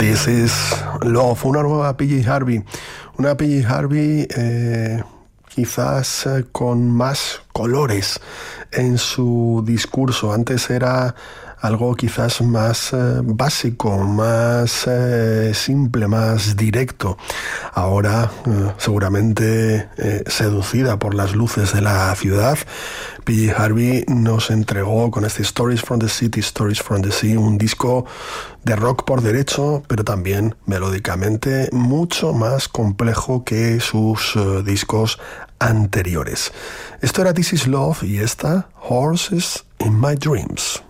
This is Love, una nueva PJ Harvey. Una PJ Harvey quizás con más colores en su discurso. Antes era algo quizás más básico, más simple, más directo. Ahora, seguramente seducida por las luces de la ciudad, PJ Harvey nos entregó con este Stories from the City, Stories from the Sea, un disco de rock por derecho, pero también melódicamente mucho más complejo que sus discos anteriores. Esto era This is Love y esta, Horses in My Dreams.